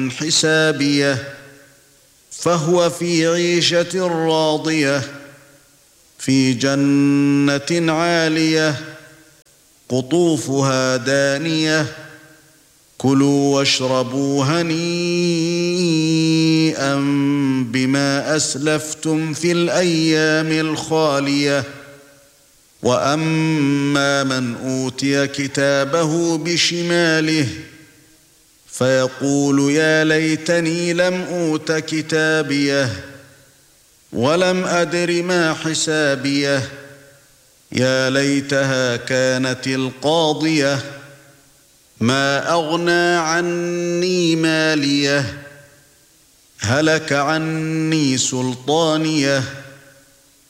حسابيه فهو في عيشة راضية في جنة عالية قطوفها دانية كلوا واشربوا هنيئا بما أسلفتم في الأيام الخالية وأما من أوتي كتابه بشماله فيقول يا ليتني لم أوت كتابيه ولم أدر ما حسابيه يا ليتها كانت القاضية ما أغنى عني ماليه هلك عني سلطانيه